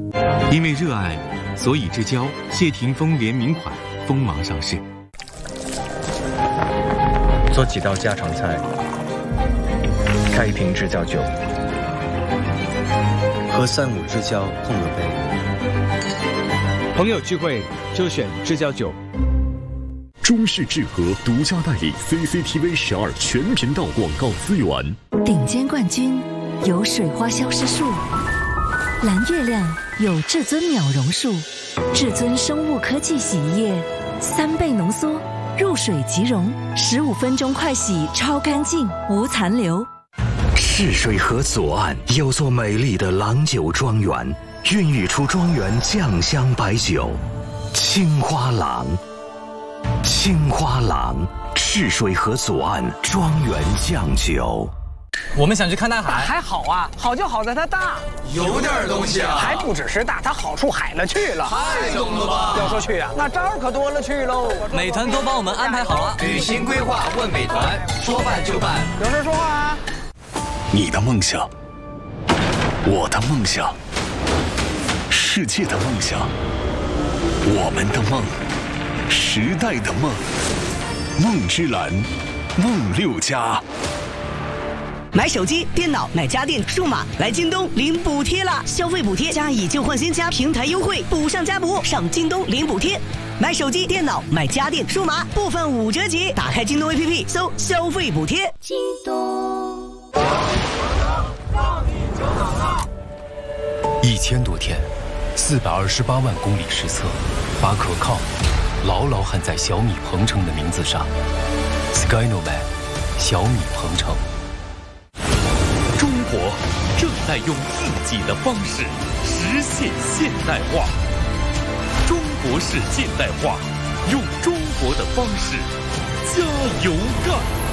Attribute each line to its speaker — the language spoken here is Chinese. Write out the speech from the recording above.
Speaker 1: 因为热爱，所以之交谢霆锋联名款锋芒上市。
Speaker 2: 做几道家常菜，开一瓶知交酒，和3、5知交碰个杯。
Speaker 3: 朋友聚会就选知交酒。
Speaker 4: 中式智和独家代理 CCTV 12全频道广告资源。
Speaker 5: 顶尖冠军有水花消失术，蓝月亮有至尊秒溶术，至尊生物科技洗衣液3倍浓缩，入水即溶，15分钟快洗超干净，无残留。
Speaker 6: 泗水河左岸有座美丽的郎酒庄园，孕育出庄园酱香白酒，青花郎。青花郎，泗水河左岸庄园酱酒。
Speaker 7: 我们想去看大海，
Speaker 8: 还好啊，好就好在它大，
Speaker 7: 有点东西啊，
Speaker 8: 还不只是大，它好处海了去了，
Speaker 7: 太懂了吧？
Speaker 8: 要说去啊，那招可多了去喽。
Speaker 7: 美团都帮我们安排好了，旅行规划问美团，说办就办。
Speaker 8: 有事说话啊。
Speaker 4: 你的梦想，我的梦想，世界的梦想，我们的梦，时代的梦，梦之蓝，梦6家。
Speaker 9: 买手机、电脑、买家电、数码，来京东领补贴啦！消费补贴加以旧换新加平台优惠，补上加补，上京东领补贴。买手机、电脑、买家电、数码，部分5折起。打开京东 APP， 搜消费补贴。
Speaker 5: 京东。
Speaker 10: 1000多天，428万公里实测，把可靠牢牢焊在小米鹏程的名字上。Skynoman， 小米鹏程。
Speaker 11: 中国正在用自己的方式实现现代化。中国式现代化，用中国的方式加油干！